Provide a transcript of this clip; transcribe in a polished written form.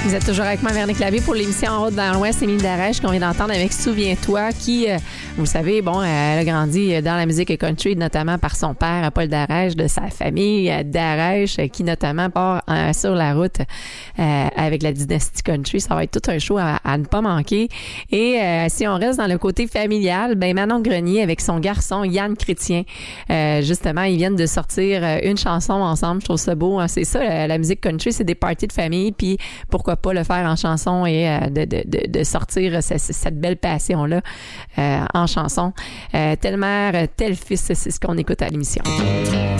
Vous êtes toujours avec moi, Véronique Labbé, pour l'émission En route dans l'Ouest, Émilie Darèche, qu'on vient d'entendre avec Souviens-toi, qui, vous savez, bon, elle a grandi dans la musique country, notamment par son père, Paul Darèche, de sa famille Darèche, qui notamment part sur la route avec la dynastie country. Ça va être tout un show à ne pas manquer. Et si on reste dans le côté familial, ben Manon Grenier avec son garçon Yann Chrétien, justement, ils viennent de sortir une chanson ensemble. Je trouve ça beau. Hein? C'est ça, la musique country, c'est des parties de famille, puis pourquoi pas le faire en chanson et de sortir cette belle passion-là en chanson. Telle mère, tel fils, c'est ce qu'on écoute à l'émission.